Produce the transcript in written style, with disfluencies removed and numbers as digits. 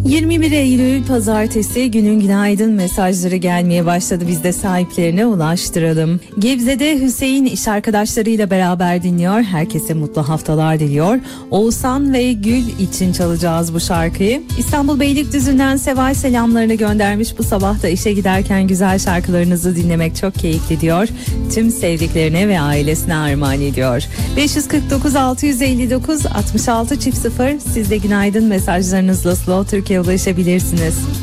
21 Eylül Pazartesi, günün günaydın mesajları gelmeye başladı. Biz de sahiplerine ulaştıralım. Gebze'de Hüseyin iş arkadaşlarıyla beraber dinliyor. Herkese mutlu haftalar diliyor. Oğuzhan ve Gül için çalacağız bu şarkıyı. İstanbul Beylikdüzü'nden Seval selamlarını göndermiş. Bu sabah da işe giderken güzel şarkılarınızı dinlemek çok keyifli diyor. Tüm sevdiklerine ve ailesine armağan ediyor. 549 659 66 0. Siz de günaydın mesajlarınızla Slow Türkiye ulaşabilirsiniz.